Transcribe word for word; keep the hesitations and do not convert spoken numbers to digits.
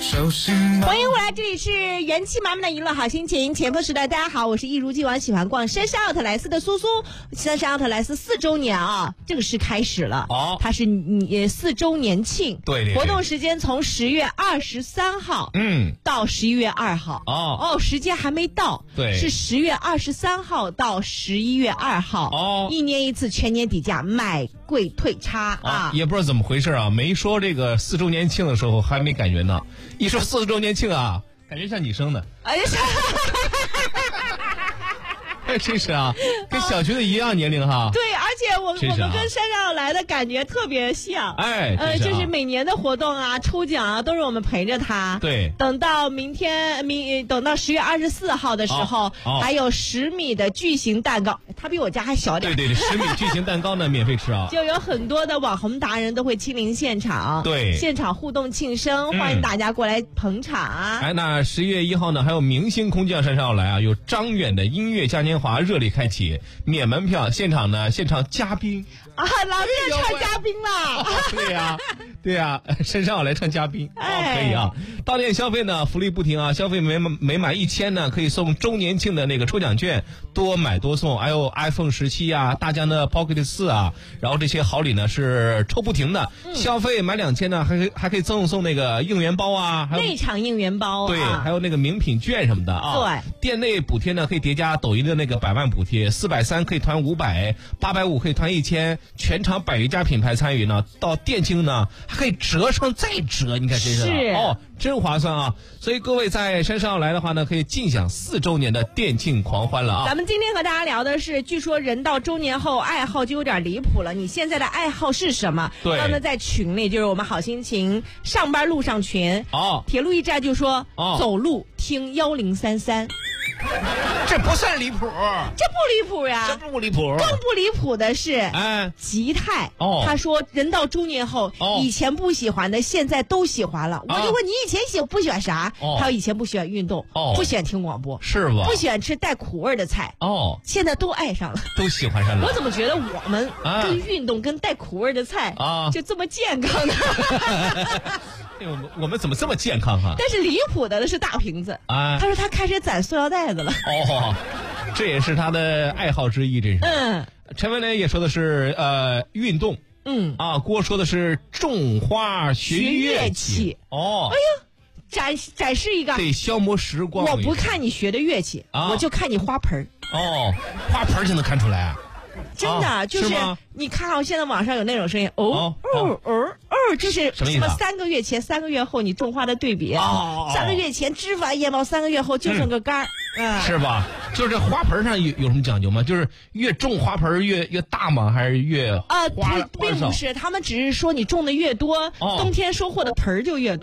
欢迎回来，这里是元气满满的娱乐好心情前锋时代。大家好，我是一如既往喜欢逛杉杉奥特莱斯的苏苏。杉杉奥特莱斯四周年啊，正式开始了。哦，它是你四周年庆。 对对对。 活动时间从十月二十三号，嗯，到十一月二号。哦哦，时间还没到。 对， 是十月二十三号到十一月二号。哦，一年一次，全年底价，买贵退差啊！ 啊也不知道怎么回事啊，没说这个四周年庆的时候还没感觉呢，一说四周年庆啊，感觉像你生的。哎呀，真是啊，跟小学的一样年龄哈。 对，而且我们、啊、我们跟山上来的感觉特别像。哎，呃，就是每年的活动啊、抽奖啊，都是我们陪着他。 对。 等到明天明等到十月二十四号的时候，哦哦、还有十米的巨型蛋糕，他比我家还小点。 对对对，十米巨型蛋糕呢，免费吃啊。 就有很多的网红达人都会亲临现场， 对， 现场互动庆生，欢迎大家过来捧场啊！ 嗯、哎，那十一月一号呢，还有明星空降山上要来啊，有张远的音乐嘉年华热力开启，免门票，现场呢，现场嘉宾啊，老子要唱嘉宾了。 哦、对呀、啊，对呀、啊，山上要来唱嘉宾，哦，可以啊。到店消费呢，福利不停啊，消费每每买一千呢，可以送周年庆的那个抽奖券，多买多送，还有 iPhone 十七啊，大疆的 Pocket 四啊，然后这些好礼呢是抽不停的，嗯、消费买两千呢，还可以还可以赠送那个应援包啊，还有内场应援包、啊， 对，还有那个名品券什么的啊。 对， 店内补贴呢可以叠加抖音的那个百万补贴，四百三可以团五百，八百五可以团一千，全场百余家品牌参与呢，到店庆呢还可以折上再折，你看真是, 是哦，真划算啊！所以各位在山上来的话呢，可以尽享四周年的店庆狂欢了啊！ 咱们今天和大家聊的是，据说人到中年后爱好就有点离谱了。你现在的爱好是什么？ 对， 刚才在群里就是我们好心情上班路上群哦， 铁路一站就说哦，走路听幺零三三。 这不算离谱， 这不离谱呀， 这不离谱。 更不离谱的是，哎，吉泰哦，他说人到中年后，哦、以前不喜欢的，现在都喜欢了。我就问你以前喜不喜欢啥？哦、他说以前不喜欢运动，哦、不喜欢听广播， 是吧？ 不喜欢吃带苦味的菜，哦，现在都爱上了， 都喜欢上了。 我怎么觉得我们跟运动跟带苦味的菜啊，就这么健康呢？ 我们我们怎么这么健康哈、啊？ 但是离谱的是大瓶子啊！他说他开始攒塑料袋子了。哦， 这也是他的爱好之一，这是。嗯，陈文雷也说的是呃运动。嗯啊，郭说的是种花学乐器。哦，哎呀， 展展示一个得消磨时光。 我不看你学的乐器，啊、我就看你花盆。 哦，花盆就能看出来啊。 真的、啊、就是你看啊，现在网上有那种声音，哦哦哦哦，就是什么三个月前、三个月后你种花的对比，哦、三个月前枝繁叶茂，三个月后就剩个杆儿， 嗯，是吧？就是这花盆上有有什么讲究吗？就是越种花盆越越大吗？还是越啊？并不是，他们只是说你种的越多，哦、冬天收获的盆就越多。